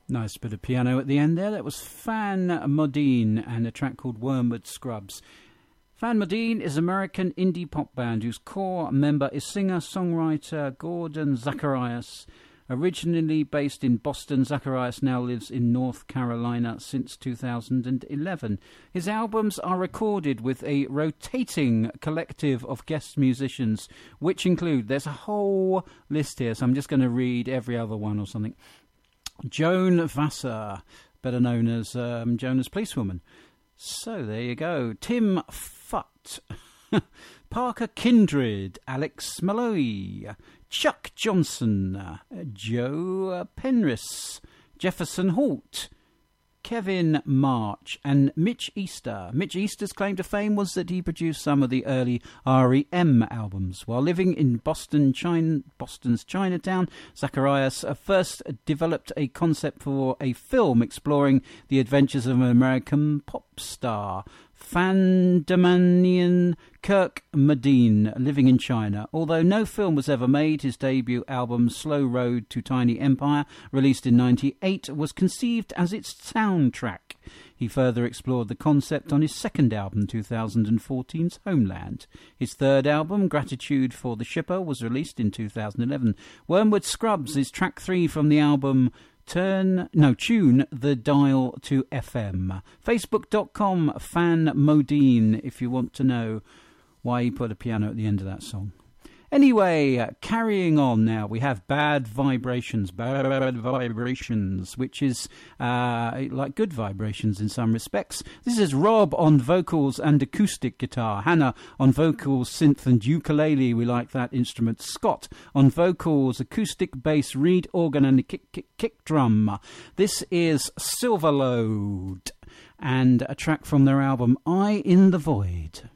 Nice bit of piano at the end there. That was Fan Modine and a track called Wormwood Scrubs. Fan Modine is an American indie pop band whose core member is singer-songwriter Gordon Zacharias. Originally based in Boston, Zacharias now lives in North Carolina since 2011. His albums are recorded with a rotating collective of guest musicians, which include, there's a whole list here, so I'm just going to read every other one or something. Joan Vassar, better known as Jonas Policewoman. So there you go. Tim Futt, Parker Kindred, Alex Malloy, Chuck Johnson, Joe Penris, Jefferson Holt, Kevin March, and Mitch Easter. Mitch Easter's claim to fame was that he produced some of the early R.E.M. albums. While living in Boston's Chinatown, Zacharias first developed a concept for a film exploring the adventures of an American pop star, Fandemanian Kirk Modine, living in China. Although no film was ever made, his debut album, Slow Road to Tiny Empire, released in 1998, was conceived as its soundtrack. He further explored the concept on his second album, 2014's Homeland. His third album, Gratitude for the Shipper, was released in 2011. Wormwood Scrubs is track 3 from the album Tune the Dial to FM. Facebook.com Fan Modine if you want to know why he put a piano at the end of that song. Anyway, carrying on now, we have Bad Vibrations, which is like good vibrations in some respects. This is Rob on vocals and acoustic guitar, Hannah on vocals, synth and ukulele, we like that instrument, Scott on vocals, acoustic bass, reed organ and a kick drum. This is Silverload and a track from their album Eye in the Void.